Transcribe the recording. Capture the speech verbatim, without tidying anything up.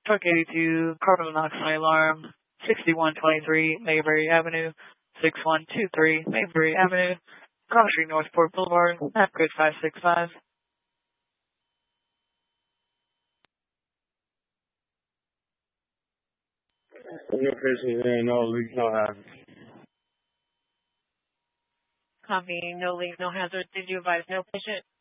Truck eighty-two, carbon monoxide alarm, sixty-one twenty-three Mayberry Avenue, six one two three Mayberry Avenue, Cross Street, Northport Boulevard, map code five six five. No patient there, no leak, no hazard. Copy, no leak, no hazard. Did you advise no patient?